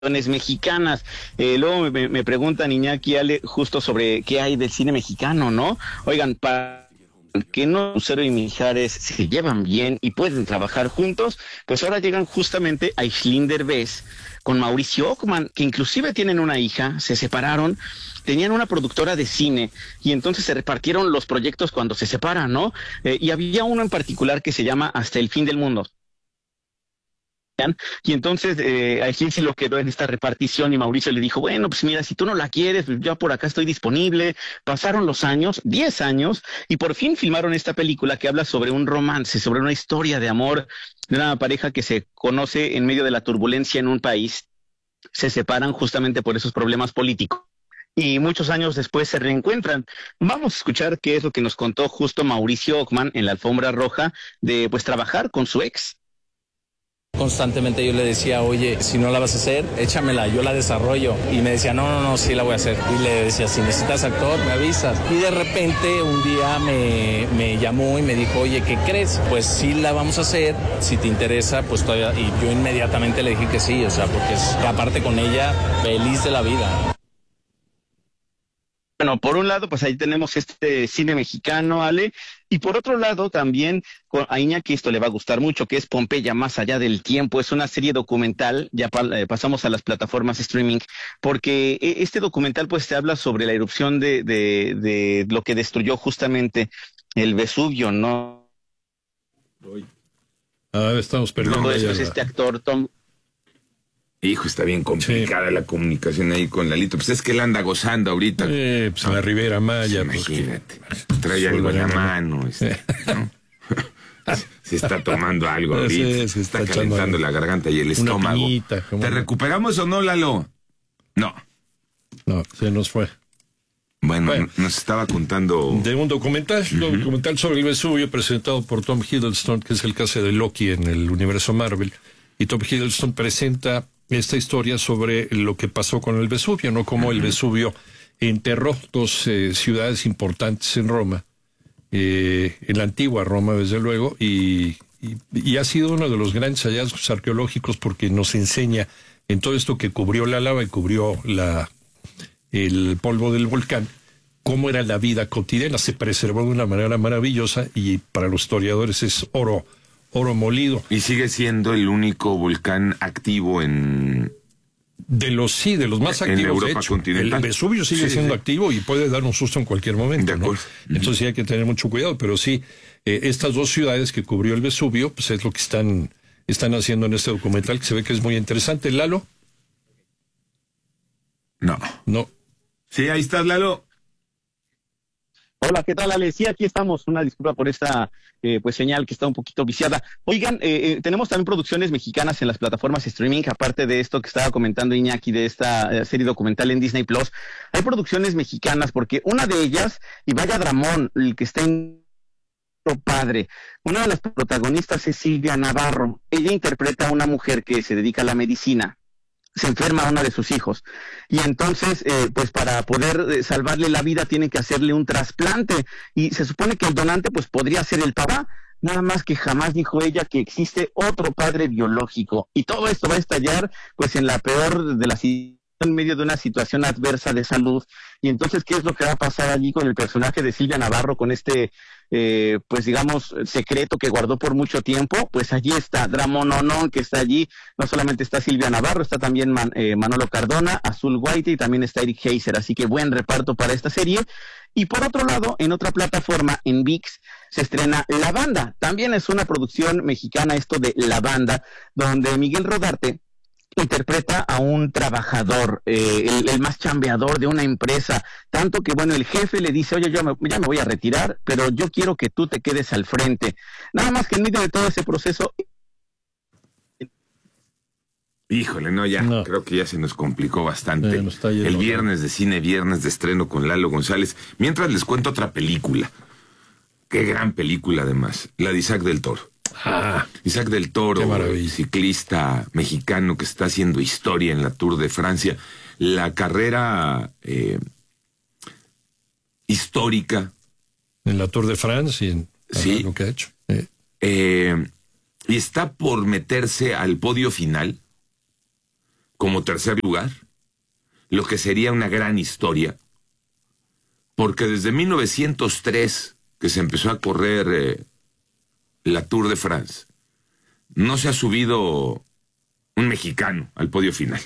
mexicanas. Luego me preguntan, Iñaki, Ale, justo sobre qué hay del cine mexicano, ¿no? Oigan, para que no Lucero y Mijares se llevan bien y pueden trabajar juntos, pues ahora llegan justamente a Aislinn Derbez con Mauricio Ockman, que inclusive tienen una hija, se separaron, tenían una productora de cine y entonces se repartieron los proyectos cuando se separan, ¿no? Y había uno en particular que se llama Hasta el fin del mundo. Y entonces Aislinn se lo quedó en esta repartición y Mauricio le dijo, bueno, pues mira, si tú no la quieres, pues yo por acá estoy disponible. Pasaron los años, 10 años, y por fin filmaron esta película que habla sobre un romance, sobre una historia de amor de una pareja que se conoce en medio de la turbulencia en un país. Se separan justamente por esos problemas políticos. Y muchos años después se reencuentran. Vamos a escuchar qué es lo que nos contó justo Mauricio Ockman en la alfombra roja de pues trabajar con su ex. Constantemente yo le decía, oye, si no la vas a hacer, échamela, yo la desarrollo. Y me decía, no, sí la voy a hacer. Y le decía, si necesitas actor, me avisas. Y de repente un día me llamó y me dijo, oye, ¿qué crees? Pues sí la vamos a hacer, si te interesa, pues todavía. Y yo inmediatamente le dije que sí, o sea, porque aparte con ella, feliz de la vida. Bueno, por un lado, pues ahí tenemos este cine mexicano, Ale, y por otro lado también a Iñaki esto le va a gustar mucho, que es Pompeya más allá del tiempo. Es una serie documental, ya pasamos a las plataformas streaming, porque este documental pues te habla sobre la erupción de lo que destruyó justamente el Vesubio, ¿no? Estamos perdiendo. Todo eso es este actor, Tom. Hijo, está bien complicada la comunicación ahí con Lalito. Pues es que él anda gozando ahorita. Pues en la Ribera Maya. Pues imagínate. Trae algo en la mano. ¿No? Se está tomando algo ahorita. Se está calentando la garganta y el estómago. Piñita, ¿Te recuperamos o no, Lalo? No, se nos fue. Bueno, nos estaba contando... De un documental sobre el Vesubio presentado por Tom Hiddleston, que es el caso de Loki en el universo Marvel. Y Tom Hiddleston presenta esta historia sobre lo que pasó con el Vesubio, ¿no? Cómo el Vesubio enterró dos ciudades importantes en Roma, en la antigua Roma, desde luego, y ha sido uno de los grandes hallazgos arqueológicos porque nos enseña en todo esto que cubrió la lava y cubrió el polvo del volcán, cómo era la vida cotidiana. Se preservó de una manera maravillosa y para los historiadores es oro molido. Y sigue siendo el único volcán activo de los más activos, en Europa de hecho. continental. El Vesubio sigue siendo activo y puede dar un susto en cualquier momento, ¿no? Entonces sí hay que tener mucho cuidado, pero sí, estas dos ciudades que cubrió el Vesubio, pues es lo que están haciendo en este documental, que se ve que es muy interesante. ¿Lalo? No. Sí, ahí estás, Lalo. Hola, ¿qué tal, Ale? Sí, aquí estamos. Una disculpa por esta señal que está un poquito viciada. Oigan, tenemos también producciones mexicanas en las plataformas streaming, aparte de esto que estaba comentando Iñaki, de esta serie documental en Disney Plus. Hay producciones mexicanas, porque una de ellas, y vaya dramón, el que está en padre. Una de las protagonistas es Silvia Navarro. Ella interpreta a una mujer que se dedica a la medicina. Se enferma a uno de sus hijos y entonces pues para poder salvarle la vida tienen que hacerle un trasplante y se supone que el donante pues podría ser el papá, nada más que jamás dijo ella que existe otro padre biológico y todo esto va a estallar pues en la peor de las en medio de una situación adversa de salud. Y entonces, ¿qué es lo que va a pasar allí con el personaje de Silvia Navarro, con este, pues digamos, secreto que guardó por mucho tiempo? Pues allí está Dramononón, que está allí. No solamente está Silvia Navarro, está también Manolo Cardona, Azul Guaite y también está Eric Heiser. Así que buen reparto para esta serie. Y por otro lado, en otra plataforma, en ViX, se estrena La Banda. También es una producción mexicana esto de La Banda, donde Miguel Rodarte interpreta a un trabajador, el más chambeador de una empresa, tanto que, bueno, el jefe le dice, oye, ya me voy a retirar, pero yo quiero que tú te quedes al frente. Nada más que en medio de todo ese proceso... Híjole, creo que ya se nos complicó bastante. El viernes de cine, viernes de estreno con Lalo González. Mientras les cuento otra película. Qué gran película, además. La de Isaac del Toro. Isaac del Toro, ciclista mexicano que está haciendo historia en la Tour de Francia. La carrera histórica. En la Tour de France y en lo que ha hecho. Y está por meterse al podio final como tercer lugar, lo que sería una gran historia, porque desde 1903, que se empezó a correr la Tour de France, no se ha subido un mexicano al podio final.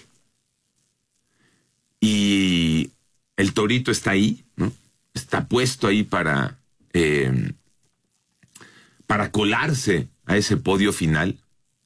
Y el torito está ahí, ¿no? Está puesto ahí para colarse a ese podio final.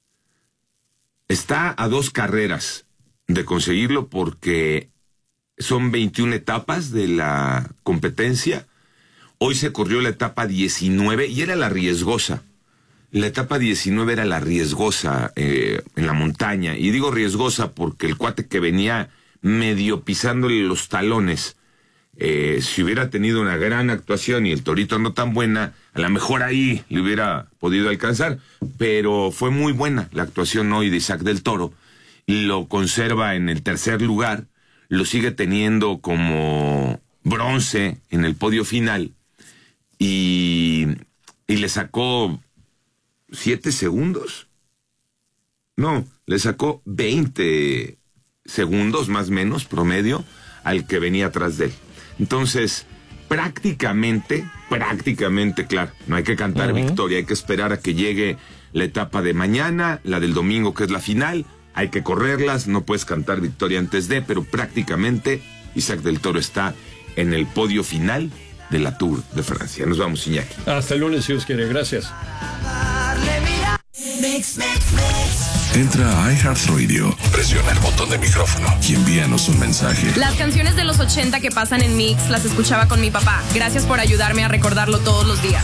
Está a 2 carreras de conseguirlo porque son 21 etapas de la competencia. Hoy se corrió la etapa 19 y era la riesgosa. La etapa 19 era la riesgosa en la montaña. Y digo riesgosa porque el cuate que venía medio pisándole los talones, si hubiera tenido una gran actuación y el torito no tan buena, a lo mejor ahí le hubiera podido alcanzar, pero fue muy buena la actuación hoy de Isaac del Toro, lo conserva en el tercer lugar, lo sigue teniendo como bronce en el podio final y le sacó 7 segundos, no, le sacó 20 segundos más o menos promedio al que venía atrás de él. Entonces, prácticamente, claro, no hay que cantar victoria, hay que esperar a que llegue la etapa de mañana, la del domingo que es la final, hay que correrlas, no puedes cantar victoria antes de, pero prácticamente Isaac del Toro está en el podio final de la Tour de Francia. Nos vamos, Iñaki. Hasta el lunes, si Dios quiere. Gracias. Entra a iHeartRadio, presiona el botón de micrófono y envíanos un mensaje. Las canciones de los 80 que pasan en Mix las escuchaba con mi papá. Gracias por ayudarme a recordarlo todos los días.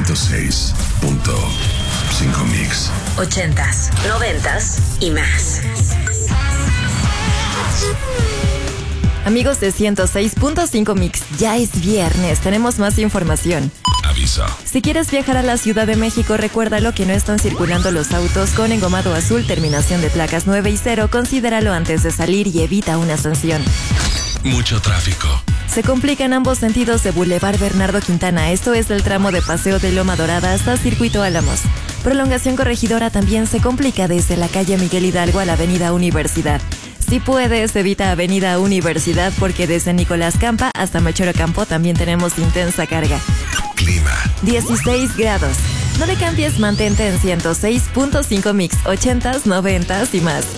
106.5 Mix. 80s, 90s y más. Amigos de 106.5 Mix, ya es viernes, tenemos más información. Aviso. Si quieres viajar a la Ciudad de México, recuérdalo que no están circulando los autos con engomado azul, terminación de placas 9 y 0. Considéralo antes de salir y evita una sanción. Mucho tráfico. Se complica en ambos sentidos de Boulevard Bernardo Quintana, esto es del tramo de Paseo de Loma Dorada hasta Circuito Álamos. Prolongación Corregidora también se complica desde la calle Miguel Hidalgo a la avenida Universidad. Si puedes, evita avenida Universidad porque desde Nicolás Campa hasta Machoro Campo también tenemos intensa carga. Clima. 16 grados. No le cambies, mantente en 106.5 Mix, 80s, 90s y más.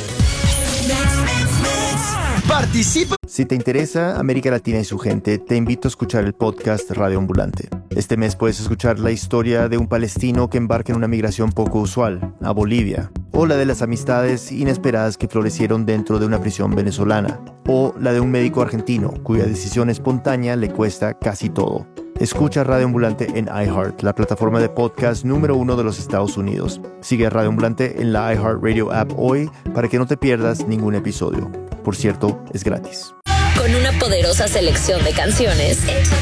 Participa. Si te interesa América Latina y su gente, te invito a escuchar el podcast Radio Ambulante. Este mes puedes escuchar la historia de un palestino que embarca en una migración poco usual, a Bolivia, o la de las amistades inesperadas que florecieron dentro de una prisión venezolana, o la de un médico argentino cuya decisión espontánea le cuesta casi todo. Escucha Radio Ambulante en iHeart, la plataforma de podcast número 1 de los Estados Unidos. Sigue a Radio Ambulante en la iHeartRadio app hoy para que no te pierdas ningún episodio. Por cierto, es gratis. Con una poderosa selección de canciones